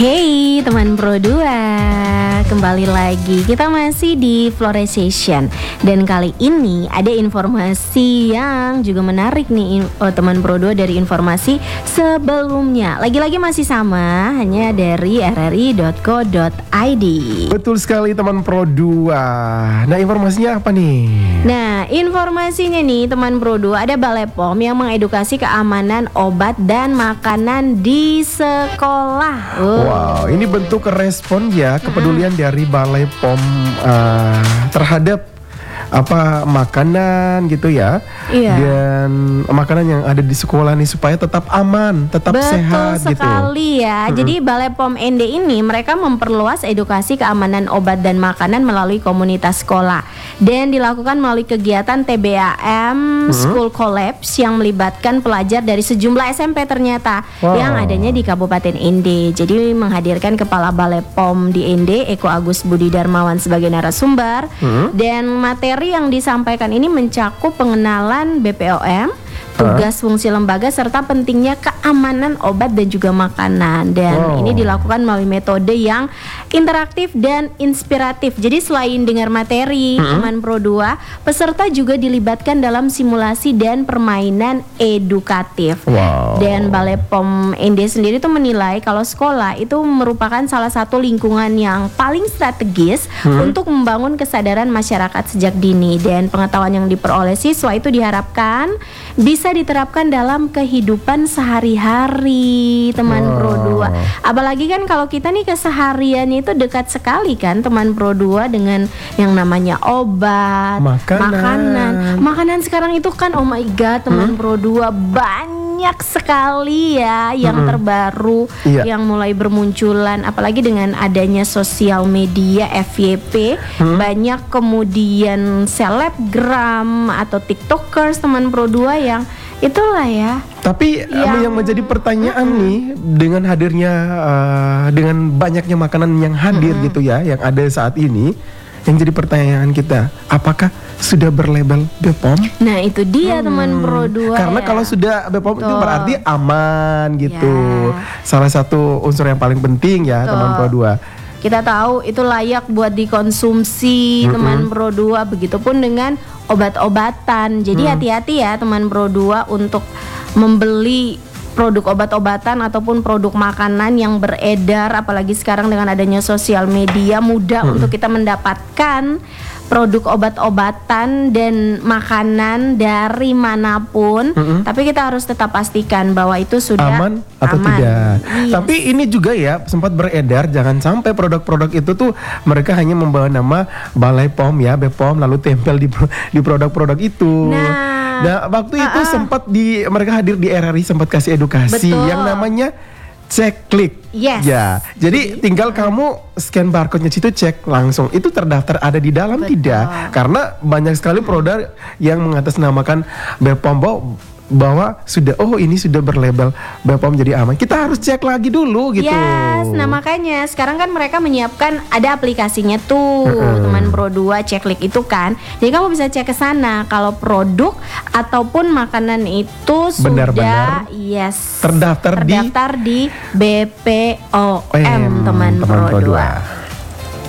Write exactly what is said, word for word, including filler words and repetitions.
Hey teman Pro dua, kembali lagi kita masih di Floresation. Dan kali ini ada informasi yang juga menarik nih oh, teman Pro dua dari informasi sebelumnya. Lagi-lagi masih sama, hanya dari r r i dot co dot i d. Betul sekali teman Pro dua. Nah informasinya apa nih? Nah informasinya nih teman Pro dua, ada Balai P O M yang mengedukasi keamanan obat dan makanan di sekolah. Oh. Wow, ini bentuk respon ya kepedulian dari Balai P O M uh, terhadap apa makanan gitu ya. Iya. Dan makanan yang ada di sekolah nih supaya tetap aman, tetap Betul sehat gitu. Betul sekali ya. Mm-hmm. Jadi Balai P O M N D ini mereka memperluas edukasi keamanan obat dan makanan melalui komunitas sekolah. Dan dilakukan melalui kegiatan T B A M mm-hmm. School Collabs yang melibatkan pelajar dari sejumlah S M P ternyata wow. yang adanya di Kabupaten N D. Jadi menghadirkan Kepala Balai P O M di N D, Eko Agus Budi Darmawan sebagai narasumber. Mm-hmm. Dan materi yang disampaikan ini mencakup pengenalan B P O M, tugas fungsi lembaga serta pentingnya keamanan obat dan juga makanan. Dan wow. ini dilakukan melalui metode yang interaktif dan inspiratif. Jadi selain dengar materi hmm. teman Pro dua, peserta juga dilibatkan dalam simulasi dan permainan edukatif. Wow. Dan Balai P O M N D sendiri tuh menilai kalau sekolah itu merupakan salah satu lingkungan yang paling strategis hmm. untuk membangun kesadaran masyarakat sejak dini. Dan pengetahuan yang diperoleh siswa itu diharapkan bisa diterapkan dalam kehidupan sehari-hari teman wow. Pro dua. Apalagi kan kalau kita nih kesehariannya itu dekat sekali kan teman Pro dua dengan yang namanya obat, makanan. Makanan, makanan sekarang itu kan oh my god teman hmm? Pro dua banyak sekali ya yang hmm. terbaru iya. yang mulai bermunculan, apalagi dengan adanya sosial media F Y P hmm? banyak kemudian selebgram atau tiktokers teman Pro dua yang itulah ya. Tapi yang, yang menjadi pertanyaan uh-uh. nih dengan hadirnya uh, dengan banyaknya makanan yang hadir uh-uh. gitu ya, yang ada saat ini, yang jadi pertanyaan kita, apakah sudah berlabel B P O M? Nah itu dia hmm. teman Pro dua. Karena ya. kalau sudah B P O M Betul. itu berarti aman gitu. Ya. Salah satu unsur yang paling penting ya Betul. teman Pro dua. Kita tahu itu layak buat dikonsumsi mm-hmm. teman Pro dua, begitupun dengan obat-obatan. Jadi mm. hati-hati ya teman Pro dua untuk membeli produk obat-obatan ataupun produk makanan yang beredar, apalagi sekarang dengan adanya sosial media mudah mm. untuk kita mendapatkan produk obat-obatan dan makanan dari manapun, mm-hmm. tapi kita harus tetap pastikan bahwa itu sudah aman atau aman. tidak. Yes. Tapi ini juga ya sempat beredar, jangan sampai produk-produk itu tuh mereka hanya membawa nama Balai P O M ya, B P O M lalu tempel di di produk-produk itu. Nah, nah waktu uh-uh. itu sempat di mereka hadir di R R I sempat kasih edukasi Betul. yang namanya cek klik. Yes. Ya. Jadi tinggal kamu scan barcode-nya situ, cek langsung itu terdaftar ada di dalam Betul. tidak. Karena banyak sekali produk yang mengatasnamakan B P O M bahwa, bahwa sudah oh ini sudah berlabel B P O M jadi aman. Kita harus cek lagi dulu gitu. Yes. Nah makanya sekarang kan mereka menyiapkan ada aplikasinya tuh uh-uh. teman Pro dua Ceklik itu kan. Jadi kamu bisa cek ke sana kalau produk ataupun makanan itu Benar-benar sudah yes terdaftar, terdaftar di, di B P O M teman Pro dua.